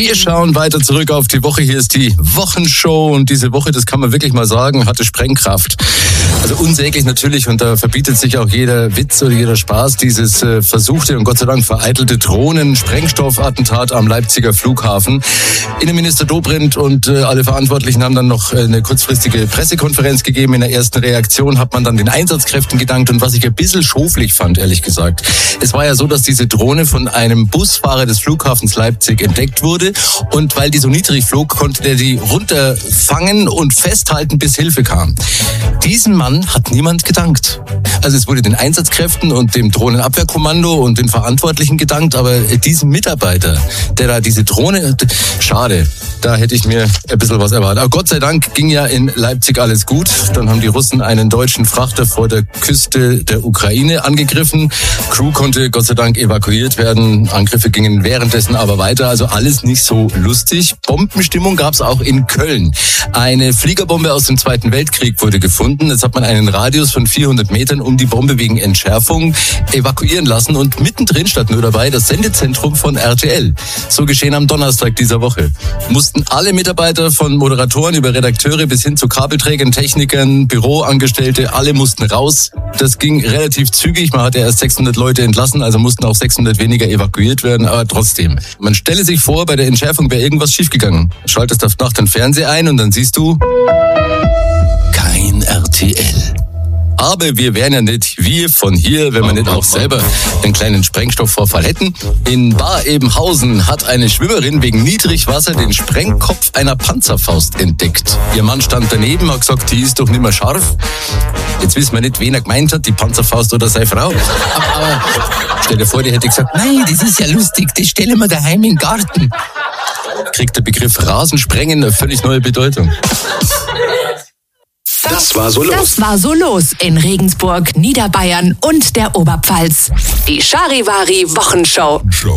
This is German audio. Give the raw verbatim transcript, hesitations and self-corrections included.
Wir schauen weiter zurück auf die Woche. Hier ist die Wochenshow und diese Woche, das kann man wirklich mal sagen, hatte Sprengkraft. Also unsäglich natürlich und da verbietet sich auch jeder Witz oder jeder Spaß. Dieses äh, versuchte und Gott sei Dank vereitelte Drohnen-Sprengstoffattentat am Leipziger Flughafen. Innenminister Dobrindt und äh, alle Verantwortlichen haben dann noch äh, eine kurzfristige Pressekonferenz gegeben. In der ersten Reaktion hat man dann den Einsatzkräften gedankt und was ich ein bisschen schoflich fand, ehrlich gesagt. Es war ja so, dass diese Drohne von einem Busfahrer des Flughafens Leipzig entdeckt wurde und weil die so niedrig flog, konnte der die runterfangen und festhalten, bis Hilfe kam. Diesem Mann hat niemand gedankt. Also es wurde den Einsatzkräften und dem Drohnenabwehrkommando und den Verantwortlichen gedankt, aber diesem Mitarbeiter, der da diese Drohne, schade, da hätte ich mir ein bisschen was erwartet. Aber Gott sei Dank ging ja in Leipzig alles gut. Dann haben die Russen einen deutschen Frachter vor der Küste der Ukraine angegriffen. Crew konnte Gott sei Dank evakuiert werden. Angriffe gingen währenddessen aber weiter. Also alles nicht so lustig. Bombenstimmung gab es auch in Köln. Eine Fliegerbombe aus dem Zweiten Weltkrieg wurde gefunden. Jetzt hat man einen Radius von vierhundert Metern um die Bombe wegen Entschärfung evakuieren lassen. Und mittendrin stand nur dabei das Sendezentrum von R T L. So geschehen am Donnerstag dieser Woche. Mussten alle Mitarbeiter von Moderatoren über Redakteure bis hin zu Kabelträgern, Technikern, Büroangestellte, alle mussten raus. Das ging relativ zügig. Man hatte erst sechshundert Leute entlassen, also mussten auch sechshundert weniger evakuiert werden. Aber trotzdem, man stelle sich vor, bei der Entschärfung wäre irgendwas schiefgegangen. Schaltest auf Nacht den Fernseher ein und dann siehst du kein R T L. Aber wir wären ja nicht wir von hier, wenn wir nicht auch selber einen kleinen Sprengstoffvorfall hätten. In Bar-Ebenhausen hat eine Schwimmerin wegen Niedrigwasser den Sprengkopf einer Panzerfaust entdeckt. Ihr Mann stand daneben, hat gesagt, die ist doch nicht mehr scharf. Jetzt wissen wir nicht, wen er gemeint hat, die Panzerfaust oder seine Frau. Aber stell dir vor, die hätte gesagt, nein, das ist ja lustig, das stellen wir daheim in den Garten. Kriegt der Begriff Rasensprengen eine völlig neue Bedeutung. Das war so los. Das war so los in Regensburg, Niederbayern und der Oberpfalz. Die Charivari Wochenshow.